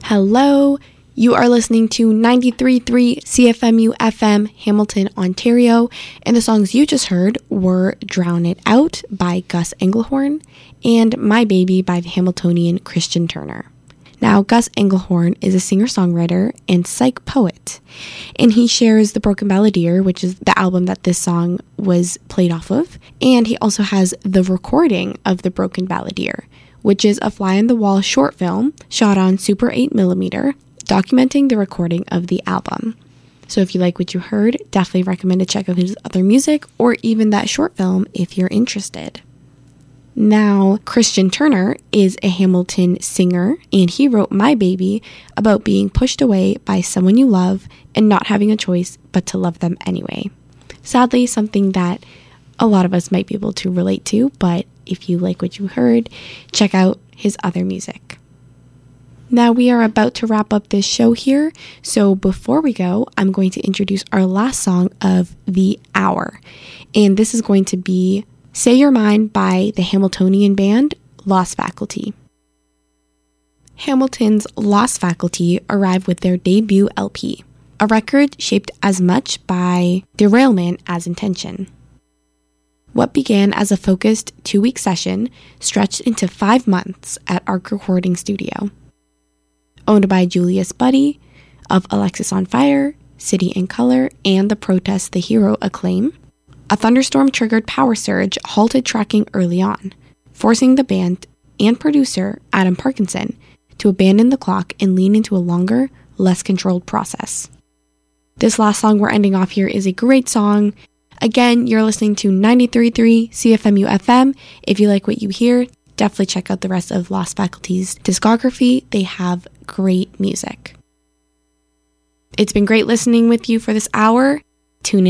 Hello, you are listening to 93.3 CFMU FM, Hamilton, Ontario, and the songs you just heard were Drown It Out by Gus Engelhorn and My Baby by the Hamiltonian Christian Turner. Now, Gus Engelhorn is a singer-songwriter and psych poet, and he shares The Broken Balladeer, which is the album that this song was played off of, and he also has the recording of The Broken Balladeer, which is a fly-on-the-wall short film shot on Super 8mm, documenting the recording of the album. So if you like what you heard, definitely recommend to check out his other music or even that short film if you're interested. Now, Christian Turner is a Hamilton singer, and he wrote My Baby about being pushed away by someone you love and not having a choice but to love them anyway. Sadly, something that a lot of us might be able to relate to, but if you like what you heard, check out his other music. Now we are about to wrap up this show here, so before we go, I'm going to introduce our last song of the hour, and this is going to be Say Your Mind by the Hamiltonian band Lost Faculty. Hamilton's Lost Faculty arrived with their debut LP, a record shaped as much by derailment as intention. What began as a focused 2-week session stretched into 5 months at Arc Recording Studio. Owned by Julius Buddy of Alexis on Fire, City and Color, and The Protest the Hero Acclaim, a thunderstorm-triggered power surge halted tracking early on, forcing the band and producer Adam Parkinson to abandon the clock and lean into a longer, less controlled process. This last song we're ending off here is a great song. Again, you're listening to 93.3 CFMU FM. If you like what you hear, definitely check out the rest of Lost Faculty's discography. They have great music. It's been great listening with you for this hour. Tune in